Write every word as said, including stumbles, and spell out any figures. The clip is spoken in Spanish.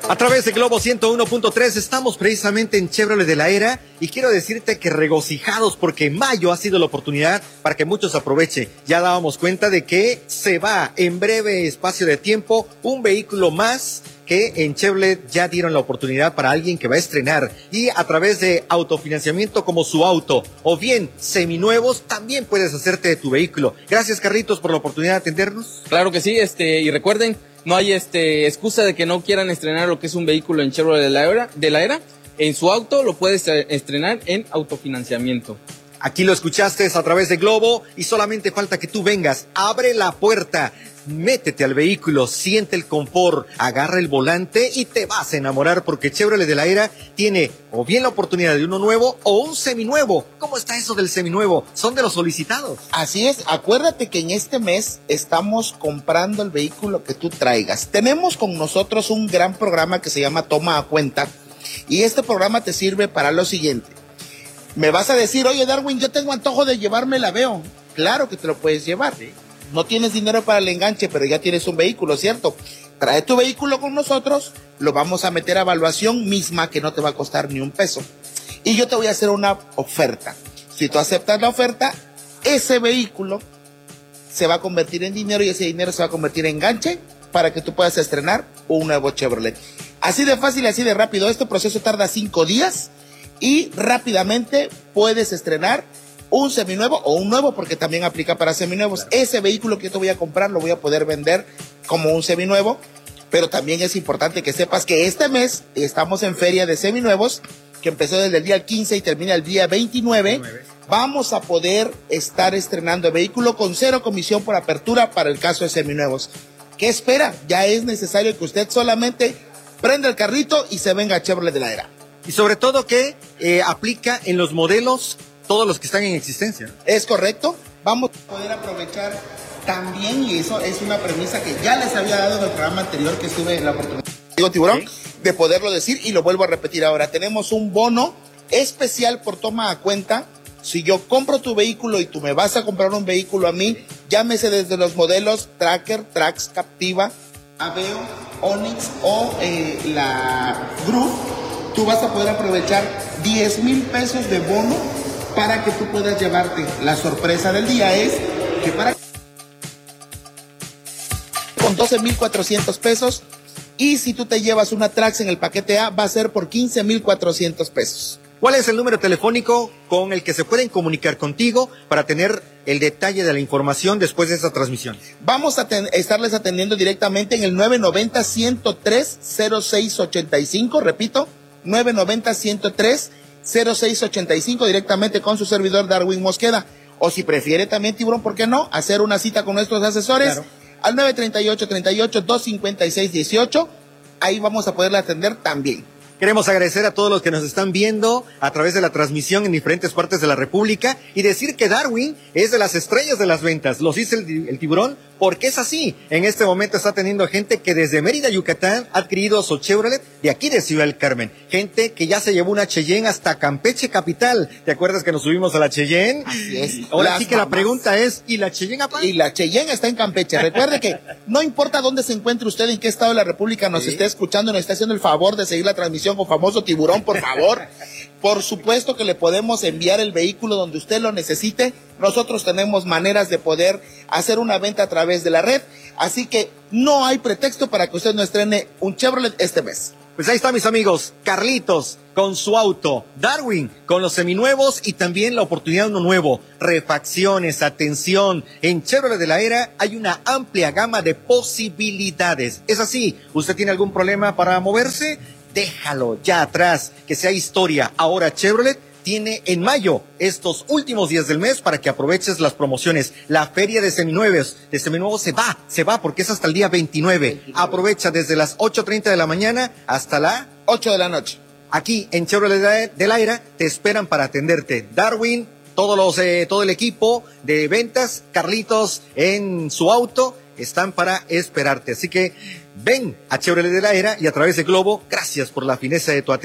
A través de Globo ciento uno punto tres estamos precisamente en Chevrolet de la Era y quiero decirte que regocijados porque mayo ha sido la oportunidad para que muchos aprovechen. Ya dábamos cuenta de que se va en breve espacio de tiempo un vehículo más que en Chevrolet ya dieron la oportunidad para alguien que va a estrenar y a través de autofinanciamiento como su auto o bien seminuevos también puedes hacerte de tu vehículo. Gracias, Carlitos, por la oportunidad de atendernos. Claro que sí, este y recuerden, no hay este excusa de que no quieran estrenar lo que es un vehículo en Chevrolet de la Era, de la Era. En su auto lo puedes estrenar en autofinanciamiento. Aquí lo escuchaste a través de Globo y solamente falta que tú vengas, abre la puerta, métete al vehículo, siente el confort, agarra el volante y te vas a enamorar porque Chevrolet de la Era tiene o bien la oportunidad de uno nuevo o un seminuevo. ¿Cómo está eso del seminuevo? Son de los solicitados. Así es, acuérdate que en este mes estamos comprando el vehículo que tú traigas. Tenemos con nosotros un gran programa que se llama Toma a Cuenta y este programa te sirve para lo siguiente. Me vas a decir, oye Darwin, yo tengo antojo de llevarme la Aveo. Claro que te lo puedes llevar. ¿Sí? No tienes dinero para el enganche, pero ya tienes un vehículo, ¿cierto? Trae tu vehículo con nosotros, lo vamos a meter a evaluación misma que no te va a costar ni un peso. Y yo te voy a hacer una oferta. Si tú aceptas la oferta, ese vehículo se va a convertir en dinero y ese dinero se va a convertir en enganche para que tú puedas estrenar un nuevo Chevrolet. Así de fácil y así de rápido. Este proceso tarda cinco días. Y rápidamente puedes estrenar un seminuevo o un nuevo, porque también aplica para seminuevos. Claro. Ese vehículo que yo te voy a comprar lo voy a poder vender como un seminuevo, pero también es importante que sepas que este mes estamos en feria de seminuevos, que empezó desde el día quince y termina el día veintinueve. veintinueve. Vamos a poder estar estrenando vehículo con cero comisión por apertura para el caso de seminuevos. ¿Qué espera? Ya es necesario que usted solamente prenda el carrito y se venga a Chevrolet de la Era. Y sobre todo que eh, aplica en los modelos, todos los que están en existencia. Es correcto. Vamos a poder aprovechar también, y eso es una premisa que ya les había dado en el programa anterior que estuve en la oportunidad, digo Tiburón, ¿sí?, de poderlo decir y lo vuelvo a repetir ahora. Tenemos un bono especial por toma a cuenta. Si yo compro tu vehículo y tú me vas a comprar un vehículo a mí, llámese desde los modelos Tracker, Trax, Captiva, Aveo, Onix o eh, la Groove, tú vas a poder aprovechar diez mil pesos de bono para que tú puedas llevarte. La sorpresa del día es que para con doce mil cuatrocientos pesos, y si tú te llevas una Trax en el paquete A va a ser por quince mil cuatrocientos pesos. ¿Cuál es el número telefónico con el que se pueden comunicar contigo para tener el detalle de la información después de esta transmisión? Vamos a ten- estarles atendiendo directamente en el nueve noventa, ciento tres, cero seis ochenta y cinco, repito, nueve noventa, ciento tres, cero seis ochenta y cinco, directamente con su servidor Darwin Mosqueda. O si prefiere también, Tiburón, ¿por qué no? Hacer una cita con nuestros asesores, claro, al nueve treinta y ocho, treinta y ocho, doscientos cincuenta y seis dieciocho. Ahí vamos a poderle atender también. Queremos agradecer a todos los que nos están viendo a través de la transmisión en diferentes partes de la República y decir que Darwin es de las estrellas de las ventas. Los dice el, el Tiburón porque es así. En este momento está teniendo gente que desde Mérida, Yucatán, ha adquirido su Chevrolet de aquí de Ciudad del Carmen. Gente que ya se llevó una Cheyenne hasta Campeche capital. ¿Te acuerdas que nos subimos a la Cheyenne? Así es. Ahora sí que la pregunta es, ¿y la Cheyenne, apá? Y la Cheyenne está en Campeche. Recuerde que no importa dónde se encuentre usted, en qué estado de la República nos ¿sí? esté escuchando, nos está haciendo el favor de seguir la transmisión con famoso Tiburón, por favor. Por supuesto que le podemos enviar el vehículo donde usted lo necesite. Nosotros tenemos maneras de poder hacer una venta a través de la red. Así que no hay pretexto para que usted no estrene un Chevrolet este mes. Pues ahí está, mis amigos. Carlitos con su auto, Darwin con los seminuevos y también la oportunidad de uno nuevo. Refacciones, atención. En Chevrolet de la Era hay una amplia gama de posibilidades. Es así, ¿usted tiene algún problema para moverse? Déjalo ya atrás, que sea historia. Ahora Chevrolet tiene en mayo estos últimos días del mes para que aproveches las promociones. La feria de seminuevos, de seminuevos se va, se va porque es hasta el día veintinueve. veintinueve. Aprovecha desde las ocho treinta de la mañana hasta las ocho de la noche. Aquí en Chevrolet de la Era te esperan para atenderte. Darwin, todos los, eh, todo el equipo de ventas, Carlitos en su auto, están para esperarte. Así que ven a Chevrolet de la Era y a través de Globo, gracias por la fineza de tu atención.